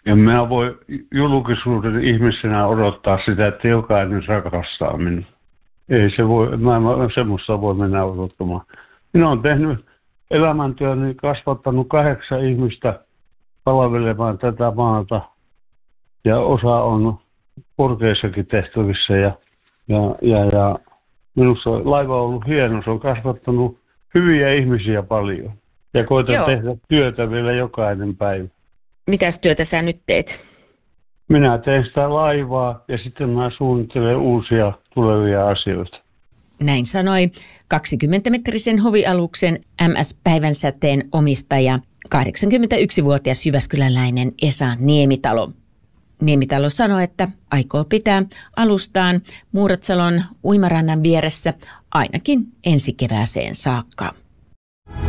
Ja minä voi julkisuuden ihmisenä odottaa sitä, että jokainen rakastaa minua. Ei se voi, mä semmoista voi mennä odottamaan. Minä olen tehnyt elämäntyöni, kasvattanut 8 ihmistä palvelemaan tätä maata. Ja osa on korkeissakin tehtävissä. Ja minusta laiva on ollut hieno. Se on kasvattanut hyviä ihmisiä paljon. Ja koitan tehdä työtä vielä jokainen päivä. Mitäs työtä sä nyt teet? Minä teen sitä laivaa ja sitten mä suunnittelen uusia tulevia asioita. Näin sanoi 20-metrisen hovialuksen MS Päivänsäteen omistaja, 81-vuotias jyväskyläläinen Esa Niemitalo. Niemitalo sanoi, että aikoo pitää alustaan Muuratsalon uimarannan vieressä ainakin ensi kevääseen saakka.